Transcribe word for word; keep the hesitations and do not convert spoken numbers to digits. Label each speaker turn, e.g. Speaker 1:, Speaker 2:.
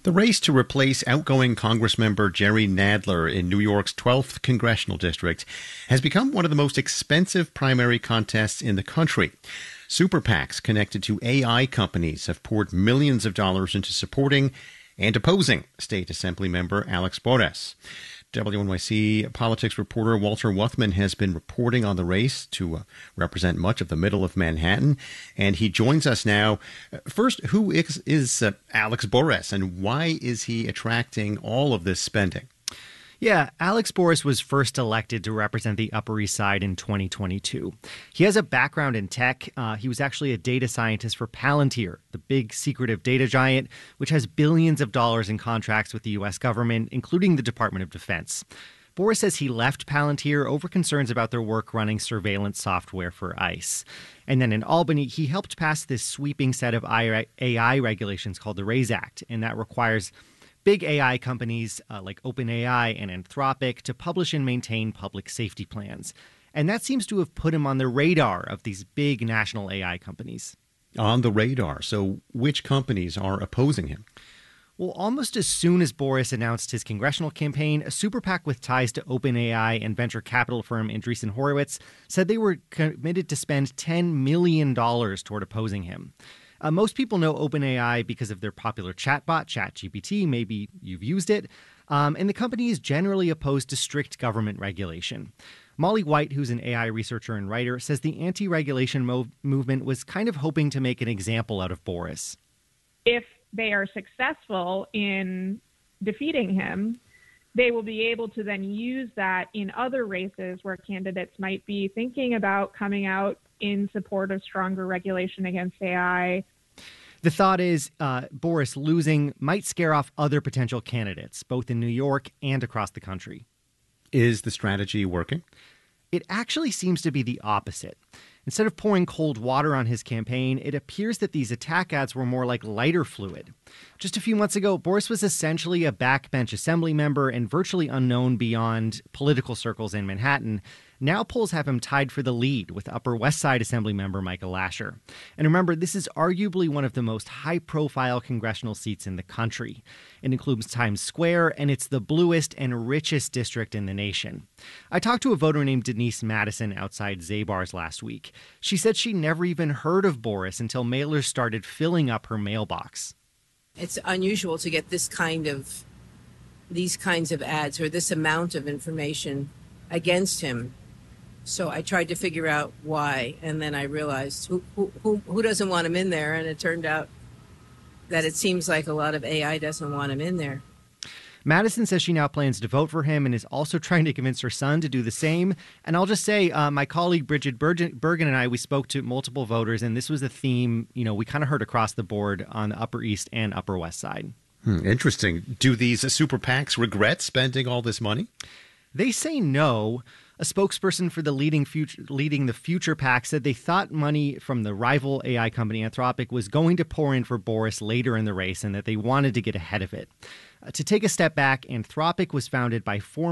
Speaker 1: The race to replace outgoing Congressmember Jerry Nadler in New York's twelfth congressional district has become one of the most expensive primary contests in the country. Super PACs connected to A I companies have poured millions of dollars into supporting and opposing State Assembly member Alex Bores. W N Y C politics reporter Walter Wuthmann has been reporting on the race to uh, represent much of the middle of Manhattan, and he joins us now. First, who is, is uh, Alex Bores, and why is he attracting all of this spending?
Speaker 2: Yeah, Alex Bores was first elected to represent the Upper East Side in twenty twenty-two. He has a background in tech. Uh, he was actually a data scientist for Palantir, the big secretive data giant, which has billions of dollars in contracts with the U S government, including the Department of Defense. Bores says he left Palantir over concerns about their work running surveillance software for ICE. And then in Albany, he helped pass this sweeping set of A I regulations called the RAISE Act, and that requires big A I companies uh, like OpenAI and Anthropic to publish and maintain public safety plans. And that seems to have put him on the radar of these big national A I companies.
Speaker 1: On the radar. So which companies are opposing him?
Speaker 2: Well, almost as soon as Bores announced his congressional campaign, a super PAC with ties to OpenAI and venture capital firm Andreessen Horowitz said they were committed to spend ten million dollars toward opposing him. Uh, most people know OpenAI because of their popular chatbot, ChatGPT. Maybe you've used it. Um, and the company is generally opposed to strict government regulation. Molly White, who's an A I researcher and writer, says the anti-regulation mov- movement was kind of hoping to make an example out of Bores.
Speaker 3: If they are successful in defeating him, they will be able to then use that in other races where candidates might be thinking about coming out in support of stronger regulation against A I.
Speaker 2: The thought is uh, Bores losing might scare off other potential candidates, both in New York and across the country.
Speaker 1: Is the strategy working?
Speaker 2: It actually seems to be the opposite. Instead of pouring cold water on his campaign, it appears that these attack ads were more like lighter fluid. Just a few months ago, Bores was essentially a backbench assembly member and virtually unknown beyond political circles in Manhattan. Now polls have him tied for the lead with Upper West Side Assembly member Michael Lasher. And remember, this is arguably one of the most high-profile congressional seats in the country. It includes Times Square, and it's the bluest and richest district in the nation. I talked to a voter named Denise Madison outside Zabar's last week. She said she never even heard of Bores until mailers started filling up her mailbox.
Speaker 4: It's unusual to get this kind of, these kinds of ads or this amount of information against him. So I tried to figure out why, and then I realized who, who who who doesn't want him in there, and it turned out that it seems like a lot of A I doesn't want him in there.
Speaker 2: Madison says she now plans to vote for him and is also trying to convince her son to do the same. And I'll just say, uh, my colleague Bridget Bergen and I, we spoke to multiple voters, and this was a theme, you know, we kind of heard across the board on the Upper East and Upper West Side.
Speaker 1: Hmm, interesting. Do these uh, super PACs regret spending all this money?
Speaker 2: They say no. A spokesperson for the leading future, leading the Future PAC said they thought money from the rival A I company Anthropic was going to pour in for Bores later in the race and that they wanted to get ahead of it. Uh, to take a step back, Anthropic was founded by former